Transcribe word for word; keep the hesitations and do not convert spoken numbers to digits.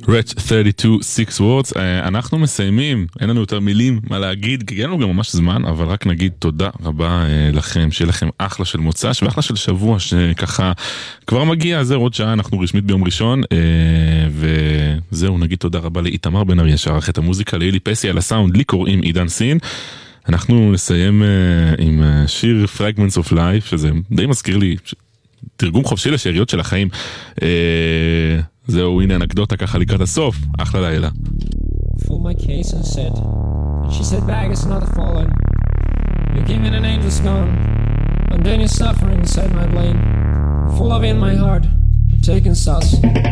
Wretch thirty-two six words. אנחנו מסיימים, אין לנו יותר מילים מה להגיד, כי אין לנו גם ממש זמן, אבל רק נגיד תודה רבה לכם, שיהיה לכם אחלה של מוצ"ש ואחלה של שבוע שככה כבר מגיע, זה עוד שעה, אנחנו רשמית ביום ראשון, וזהו, נגיד תודה רבה לאיתמר בן אריה שערך את המוזיקה, לאילי פסי על הסאונד, לי קוראים עידן סין. אנחנו נסיים עם שיר Fragments of Life, שזה די מזכיר לי תרגום חופשי לשאריות של החיים. זהו, הנה אנקדוטה ככה לקראת הסוף. אחלה לילה. Full my case and said, she said bag is not a fallen. You're giving an angel's gone, and then you're suffering inside my brain. Full of in my heart, taking sauce.